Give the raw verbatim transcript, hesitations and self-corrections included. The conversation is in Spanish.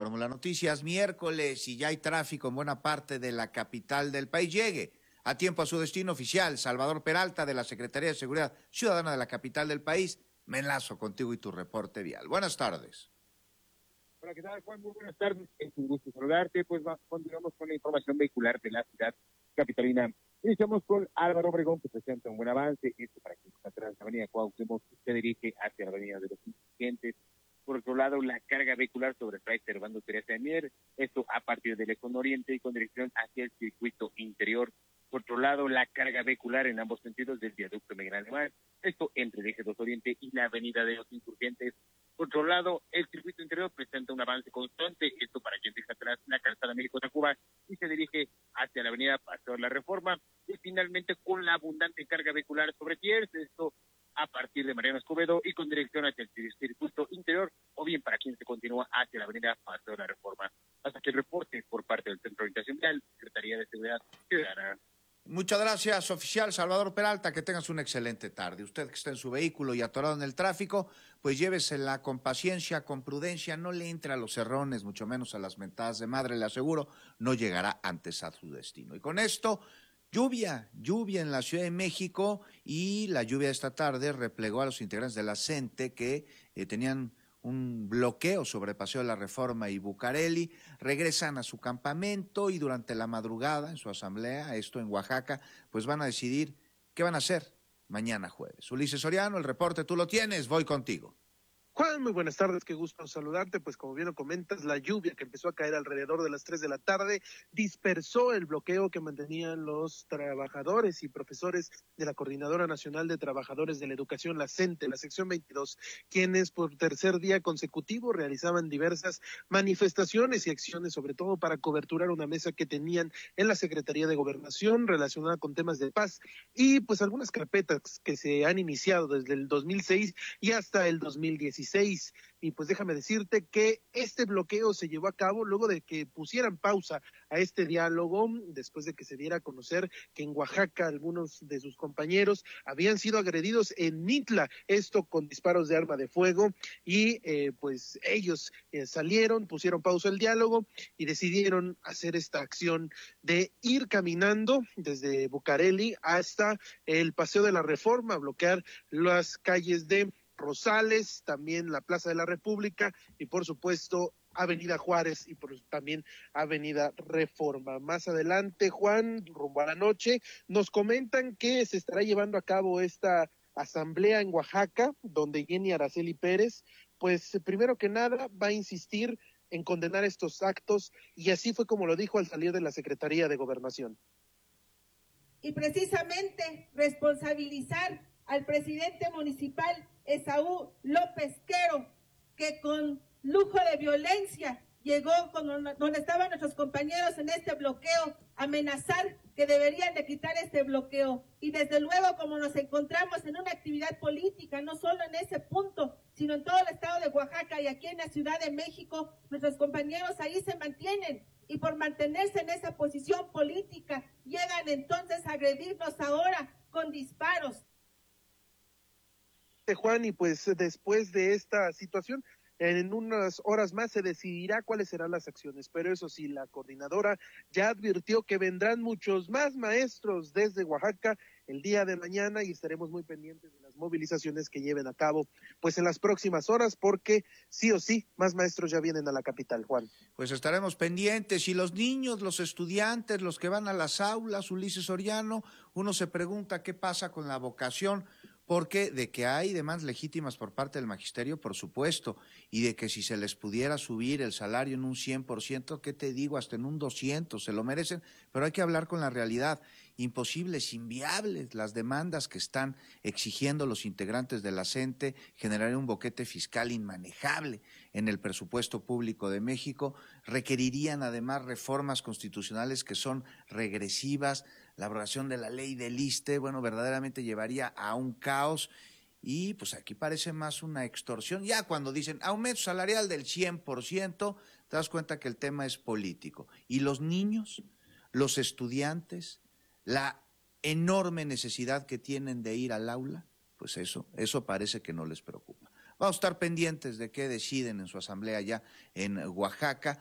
Fórmula Noticias, miércoles y ya hay tráfico en buena parte de la capital del país. Llegue a tiempo a su destino oficial. Salvador Peralta, de la Secretaría de Seguridad Ciudadana de la capital del país. Me enlazo contigo y tu reporte vial. Buenas tardes. Hola, ¿qué tal, Juan? Muy buenas tardes. Es un gusto saludarte. Pues va, continuamos con la información vehicular de la ciudad capitalina. Iniciamos con Álvaro Obregón, que presenta un buen avance. Esto para quien está atrás de la avenida Cuauhtémoc se dirige hacia la avenida de los Insurgentes. Por otro lado, la carga vehicular sobre Fray Servando Teresa de Mier, esto a partir del Econ Oriente y con dirección hacia el circuito interior. Por otro lado, la carga vehicular en ambos sentidos del viaducto Miguel Alemán, esto entre el eje dos Oriente y la avenida de los Insurgentes. Por otro lado, el circuito interior presenta un avance constante, esto para quien deja atrás la calzada México Tacuba y se dirige hacia la avenida Paseo de la Reforma. Y finalmente, con la abundante carga vehicular sobre Tiers, esto a partir de Mariano Escobedo y con dirección hacia el circuito interior, o bien para quien se continúa hacia la avenida Paseo de la Reforma. Hasta que el reporte por parte del Centro de Orientación Vial, Secretaría de Seguridad Ciudadana. Muchas gracias, oficial Salvador Peralta, que tengas una excelente tarde. Usted que está en su vehículo y atorado en el tráfico, pues llévesela con paciencia, con prudencia, no le entre a los cerrones, mucho menos a las mentadas de madre, le aseguro, no llegará antes a su destino. Y con esto, lluvia, lluvia en la Ciudad de México, y la lluvia de esta tarde replegó a los integrantes de la CENTE que eh, tenían un bloqueo sobre Paseo de la Reforma y Bucareli, regresan a su campamento y durante la madrugada en su asamblea, esto en Oaxaca, pues van a decidir qué van a hacer mañana jueves. Ulises Soriano, el reporte tú lo tienes, voy contigo. Juan, muy buenas tardes, qué gusto saludarte. Pues como bien lo comentas, la lluvia que empezó a caer alrededor de las tres de la tarde dispersó el bloqueo que mantenían los trabajadores y profesores de la Coordinadora Nacional de Trabajadores de la Educación, la CENTE, la sección veintidós, quienes por tercer día consecutivo realizaban diversas manifestaciones y acciones, sobre todo para coberturar una mesa que tenían en la Secretaría de Gobernación relacionada con temas de paz y pues algunas carpetas que se han iniciado desde el dos mil seis y hasta el dos mil dieciséis. Y pues déjame decirte que este bloqueo se llevó a cabo luego de que pusieran pausa a este diálogo, después de que se diera a conocer que en Oaxaca algunos de sus compañeros habían sido agredidos en Mitla, esto con disparos de arma de fuego, y eh, pues ellos eh, salieron, pusieron pausa al diálogo y decidieron hacer esta acción de ir caminando desde Bucareli hasta el Paseo de la Reforma, bloquear las calles de Rosales, también la Plaza de la República y por supuesto Avenida Juárez y por, también Avenida Reforma. Más adelante, Juan, rumbo a la noche, nos comentan que se estará llevando a cabo esta asamblea en Oaxaca, donde Jenny Araceli Pérez, pues primero que nada va a insistir en condenar estos actos y así fue como lo dijo al salir de la Secretaría de Gobernación. Y precisamente responsabilizar al presidente municipal Esaú López Quero, que con lujo de violencia llegó con donde estaban nuestros compañeros en este bloqueo, amenazar que deberían de quitar este bloqueo. Y desde luego, como nos encontramos en una actividad política, no solo en ese punto, sino en todo el estado de Oaxaca y aquí en la Ciudad de México, nuestros compañeros ahí se mantienen. Y por mantenerse en esa posición política, llegan entonces a agredirnos ahora con disparos. Juan, y pues después de esta situación, en unas horas más se decidirá cuáles serán las acciones, pero eso sí, la coordinadora ya advirtió que vendrán muchos más maestros desde Oaxaca el día de mañana y estaremos muy pendientes de las movilizaciones que lleven a cabo pues en las próximas horas, porque sí o sí, más maestros ya vienen a la capital, Juan. Pues estaremos pendientes, y los niños, los estudiantes, los que van a las aulas, Ulises Soriano, uno se pregunta qué pasa con la vocación, porque de que hay demandas legítimas por parte del magisterio, por supuesto, y de que si se les pudiera subir el salario en un cien por ciento, ¿qué te digo? Hasta en un doscientos, se lo merecen, pero hay que hablar con la realidad. Imposibles, inviables las demandas que están exigiendo los integrantes de la CENTE, generarían un boquete fiscal inmanejable en el presupuesto público de México, requerirían además reformas constitucionales que son regresivas. La abrogación de la ley del ISSSTE, bueno, verdaderamente llevaría a un caos y pues aquí parece más una extorsión. Ya cuando dicen aumento salarial del cien por ciento, te das cuenta que el tema es político. Y los niños, los estudiantes, la enorme necesidad que tienen de ir al aula, pues eso, eso parece que no les preocupa. Vamos a estar pendientes de qué deciden en su asamblea allá en Oaxaca,